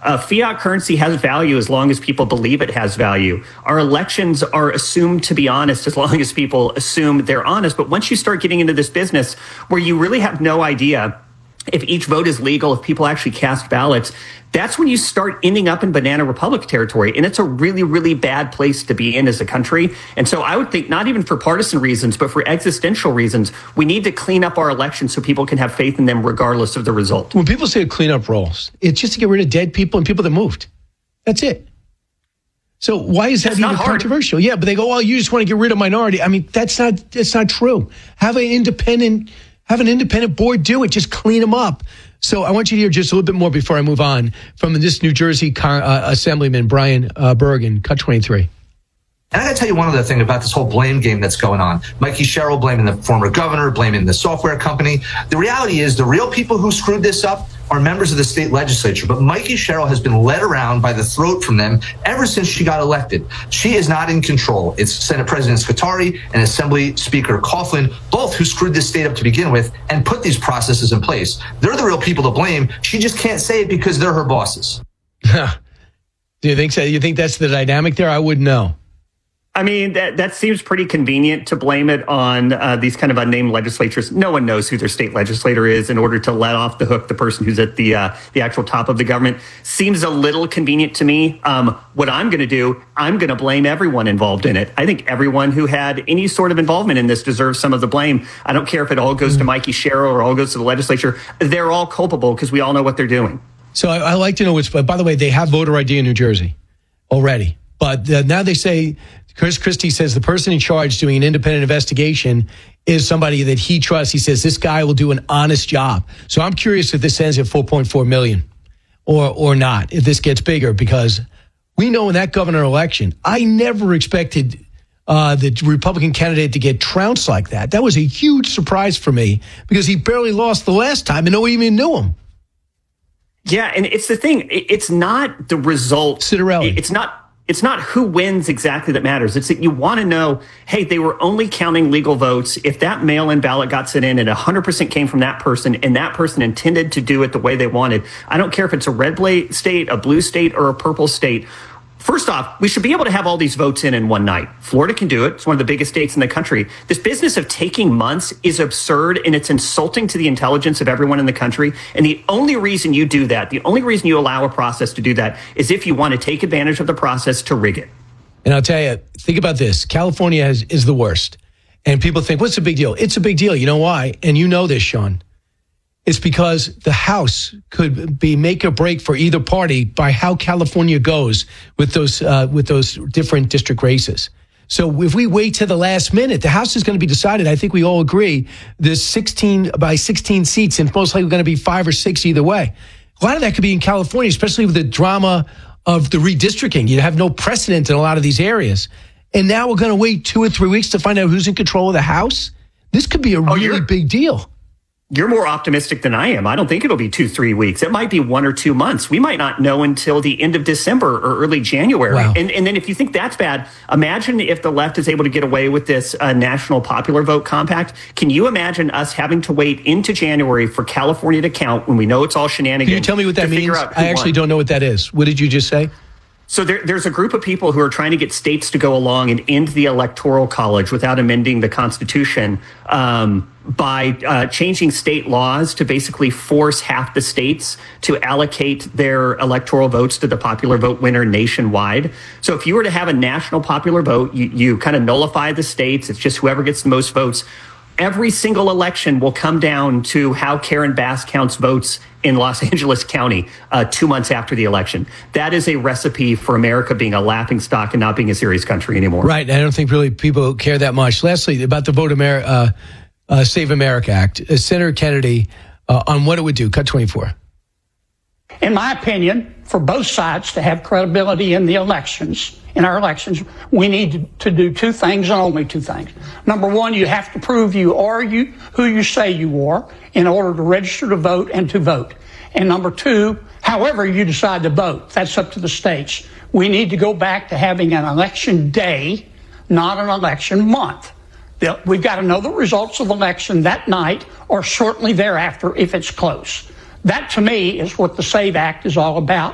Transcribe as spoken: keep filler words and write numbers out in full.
Uh, fiat currency has value as long as people believe it has value. Our elections are assumed to be honest as long as people assume they're honest. But once you start getting into this business where you really have no idea if each vote is legal, if people actually cast ballots, that's when you start ending up in banana republic territory. And it's a really, really bad place to be in as a country. And so I would think not even for partisan reasons, but for existential reasons, we need to clean up our elections so people can have faith in them regardless of the result. When people say clean up rolls, it's just to get rid of dead people and people that moved. That's it. So why is that that's even not controversial? Yeah, but they go, oh, you just want to get rid of minority. I mean, that's not, that's not true. Have an independent Have an independent board do it. Just clean them up. So I want you to hear just a little bit more before I move on from this New Jersey uh, Assemblyman, Brian uh, Bergen, Cut twenty-three. And I got to tell you one other thing about this whole blame game that's going on. Mikey Sherrill blaming the former governor, blaming the software company. The reality is the real people who screwed this up are members of the state legislature. But Mikey Sherrill has been led around by the throat from them ever since she got elected. She is not in control. It's Senate President Scutari and Assembly Speaker Coughlin, both who screwed this state up to begin with and put these processes in place. They're the real people to blame. She just can't say it because they're her bosses. Do you think so? You think that's the dynamic there? I wouldn't know. I mean, that, that seems pretty convenient to blame it on uh, these kind of unnamed legislatures. No one knows who their state legislator is in order to let off the hook the person who's at the uh, the actual top of the government. Seems a little convenient to me. Um, what I'm going to do, I'm going to blame everyone involved in it. I think everyone who had any sort of involvement in this deserves some of the blame. I don't care if it all goes to Mikey Sherrill or all goes to the legislature. They're all culpable because we all know what they're doing. So I, I like to know what's, by the way, they have voter I D in New Jersey already. But uh, now they say, Chris Christie says the person in charge doing an independent investigation is somebody that he trusts. He says this guy will do an honest job. So I'm curious if this ends at four point four million or or not, if this gets bigger, because we know in that governor election, I never expected uh, the Republican candidate to get trounced like that. That was a huge surprise for me because he barely lost the last time and no one even knew him. Yeah, and it's the thing. It's not the result. Citarelli. It's not. It's not who wins exactly that matters. It's that you want to know, hey, they were only counting legal votes. If that mail-in ballot got sent in and one hundred percent came from that person and that person intended to do it the way they wanted, I don't care if it's a red state, a blue state, or a purple state. First off, we should be able to have all these votes in in one night. Florida can do it. It's one of the biggest states in the country. This business of taking months is absurd, and it's insulting to the intelligence of everyone in the country. And the only reason you do that, the only reason you allow a process to do that is if you want to take advantage of the process to rig it. And I'll tell you, think about this. California has, is the worst. And people think, what's the big deal? It's a big deal. You know why? And you know this, Sean. It's because the House could be make or break for either party by how California goes with those uh, with those different district races. So if we wait to the last minute, the House is going to be decided. I think we all agree there's sixteen by sixteen seats, and most likely going to be five or six either way. A lot of that could be in California, especially with the drama of the redistricting. You have no precedent in a lot of these areas, and now we're going to wait two or three weeks to find out who's in control of the House. This could be a oh, really big deal. You're more optimistic than I am. I don't think it'll be two, three weeks. It might be one or two months. We might not know until the end of December or early January. Wow. And, and then if you think that's bad, imagine if the left is able to get away with this uh, national popular vote compact. Can you imagine us having to wait into January for California to count when we know it's all shenanigans? Can you tell me what that means? I actually won? don't know what that is. What did you just say? So there, there's a group of people who are trying to get states to go along and end the Electoral College without amending the Constitution um, by uh, changing state laws to basically force half the states to allocate their electoral votes to the popular vote winner nationwide. So if you were to have a national popular vote, you, you kind of nullify the states. It's just whoever gets the most votes. Every single election will come down to how Karen Bass counts votes in Los Angeles County uh, two months after the election. That is a recipe for America being a laughingstock and not being a serious country anymore. Right. I don't think really people care that much. Lastly, about the Vote Amer- uh, uh, Save America Act, uh, Senator Kennedy, uh, on what it would do. Cut twenty-four. In my opinion, for both sides to have credibility in the elections, in our elections, we need to, to do two things and only two things. Number one, you have to prove you are you who you say you are in order to register to vote and to vote. And number two, however you decide to vote, that's up to the states. We need to go back to having an election day, not an election month. We've got to know the results of the election that night or shortly thereafter if it's close. That, to me, is what the SAVE Act is all about.